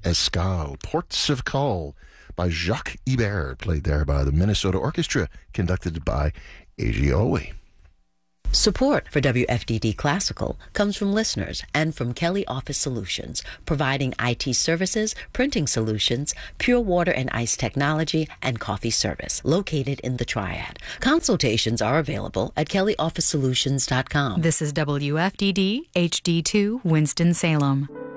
Escale, Ports of Call by Jacques Ibert, played there by the Minnesota Orchestra, conducted by Eiji Owe. Support for WFDD Classical comes from listeners and from Kelly Office Solutions, providing IT services, printing solutions, pure water and ice technology, and coffee service, located in the Triad. Consultations are available at kellyofficesolutions.com. This is WFDD HD2 Winston-Salem.